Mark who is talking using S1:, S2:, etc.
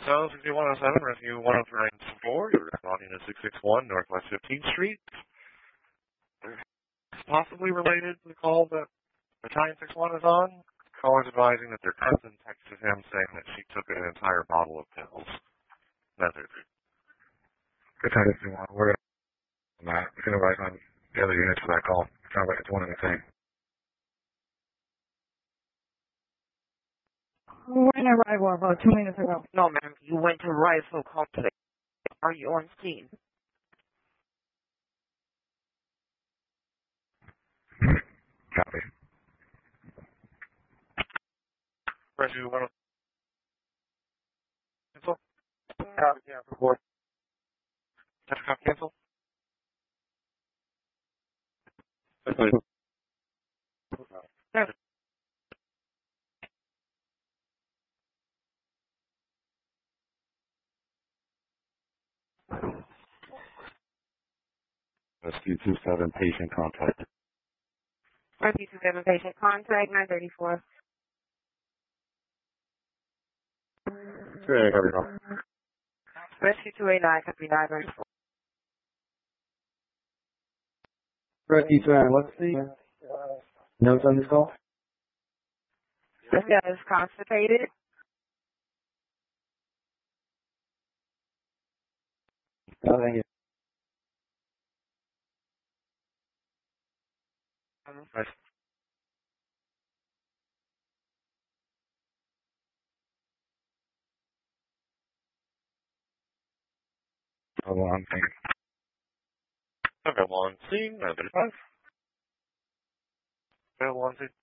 S1: So, 6107, Rescue 10394, you're responding to 661 Northwest 15th Street. It's possibly related to the call that Battalion 61 is on. Caller's advising that their cousin texted him saying that she took an entire bottle of pills. Method.
S2: Battalion 61, we're on that. We can advise on the other units for that call. Sounds like it's one and the same.
S3: When arrival about 2 minutes ago.
S4: No, ma'am. You went to Rifle Call today. Are you on scene?
S2: Copy.
S1: Rescue 103. Cancel.
S4: Copy, yeah, report.
S1: Touchcom cancel.
S2: Rescue 27, patient contact.
S3: Rescue 27, patient contact, 934.
S2: Good, copy.
S3: Rescue 289, copy 934.
S2: Rescue 2, what's the notes on this call?
S3: This guy is constipated.
S2: Oh, thank you.
S1: Nice.
S2: Hold on, thank you.
S1: Available on scene, 935. Available on scene.